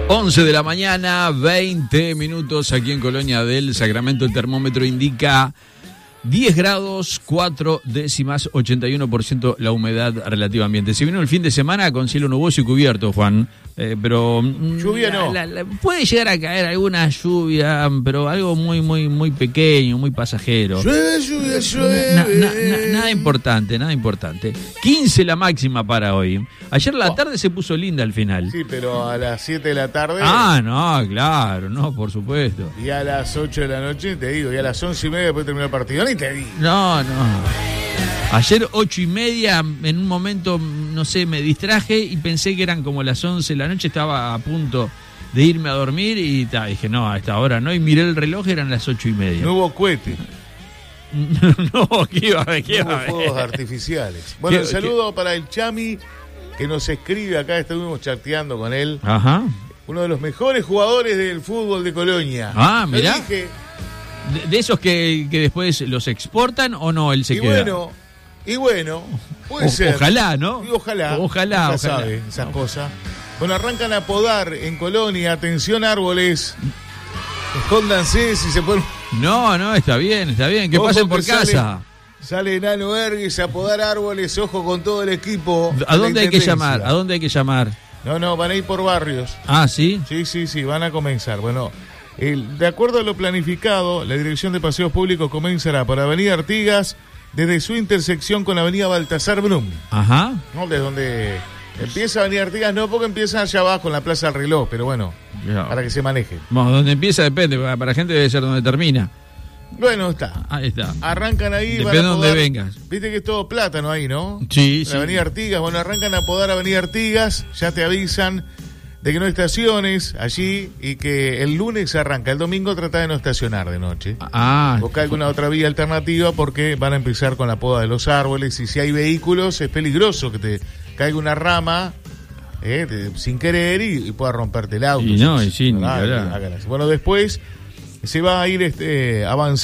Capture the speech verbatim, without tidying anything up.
once de la mañana, veinte minutos aquí en Colonia del Sacramento. El termómetro indica diez grados, cuatro décimas, ochenta y uno por ciento la humedad relativa ambiente. Se vino el fin de semana con cielo nuboso y cubierto, Juan. Eh, pero lluvia no. La, la, puede llegar a caer alguna lluvia, pero algo muy, muy, muy pequeño, muy pasajero. Llueve, lluvia, llueve. Na, na, na, nada importante, nada importante. quince la máxima para hoy. Ayer la tarde se puso linda al final. Sí, pero a las siete de la tarde. Ah, no, claro, no, por supuesto. Y a las ocho de la noche, te digo, y a las once y media después de terminar el partido, ni te digo. No, no. Ayer ocho y media, en un momento, no sé, me distraje y pensé que eran como las once de la noche, estaba a punto de irme a dormir y ta, dije, no, a esta hora no, y miré el reloj, eran las ocho y media. No hubo cohete. No, ¿qué iba a ver? ¿Qué no iba hubo a ver? fuegos artificiales. Bueno, ¿Qué, un saludo qué? para el Chami, que nos escribe acá, estuvimos chateando con él. Ajá. Uno de los mejores jugadores del fútbol de Colonia. Ah, mirá. Yo dije, ¿De, de esos que, que después los exportan o no él se y queda? bueno, y bueno, puede o, ser. Ojalá, ¿no? Y ojalá. Ojalá, nunca ojalá. sabe esas no. cosas. Bueno, arrancan a podar en Colonia. Atención, árboles. Escóndanse si se pueden. No, no, está bien, está bien. Que Ojo pasen por que casa. Sale, sale Enano Ergues a podar árboles. Ojo con todo el equipo. ¿A dónde hay que llamar? ¿A dónde hay que llamar? No, no, van a ir por barrios. Ah, ¿sí? Sí, sí, sí, van a comenzar. Bueno, el, de acuerdo a lo planificado, la Dirección de Paseos Públicos comenzará por Avenida Artigas desde su intersección con Avenida Baltasar Brum. Ajá. ¿No? Desde donde empieza Avenida Artigas, no porque empieza allá abajo en la Plaza del Reloj, pero bueno, no. para que se maneje. Bueno, donde empieza depende, para la gente debe ser donde termina. Bueno, está. Ahí está. Arrancan ahí. Depende de donde vengas. Viste que es todo plátano ahí, ¿no? Sí, en sí. Avenida Artigas, bueno, arrancan a podar Avenida Artigas, ya te avisan de que no estaciones allí y que el lunes arranca. El domingo trata de no estacionar de noche. Ah. Busca alguna otra vía alternativa porque van a empezar con la poda de los árboles y si hay vehículos es peligroso que te caiga una rama eh, te, sin querer y, y pueda romperte el auto. Y no, y sí, ni ah, hablar. Bueno, después se va a ir este, avanzando.